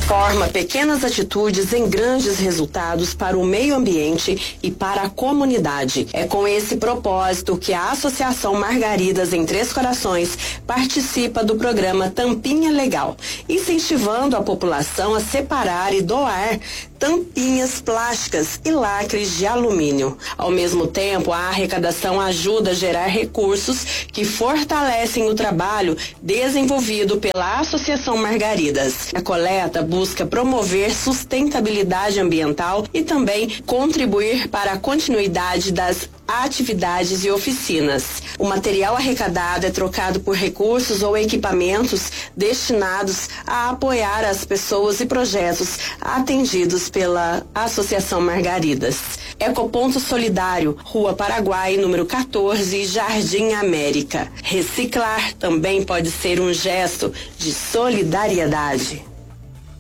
transforma pequenas atitudes em grandes resultados para o meio ambiente e para a comunidade. É com esse propósito que a Associação Margaridas em Três Corações participa do programa Tampinha Legal, incentivando a população a separar e doar tampinhas plásticas e lacres de alumínio. Ao mesmo tempo, a arrecadação ajuda a gerar recursos que fortalecem o trabalho desenvolvido pela Associação Margaridas. A coleta busca promover sustentabilidade ambiental e também contribuir para a continuidade das atividades e oficinas. O material arrecadado é trocado por recursos ou equipamentos destinados a apoiar as pessoas e projetos atendidos pela Associação Margaridas. Ecoponto Solidário, Rua Paraguai, número 14, Jardim América. Reciclar também pode ser um gesto de solidariedade.